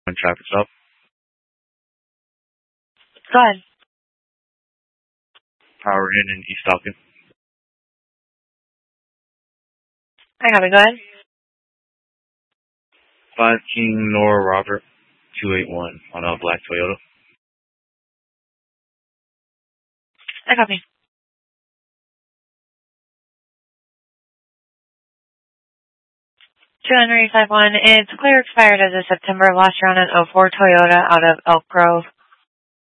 When traffic's up. Go ahead. Power in East Falcon. I copy. Go ahead. 5 King Nora Robert 281 on a black Toyota. I copy. 251. It's clear expired as of September. Lost your on an 04 Toyota out of Elk Grove.